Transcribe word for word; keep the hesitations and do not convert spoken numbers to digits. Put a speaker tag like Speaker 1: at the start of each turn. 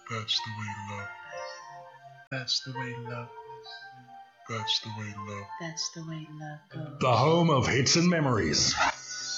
Speaker 1: That's the way love. That's the way love. That's the way love.
Speaker 2: That's the way love goes.
Speaker 3: The home of hits and memories.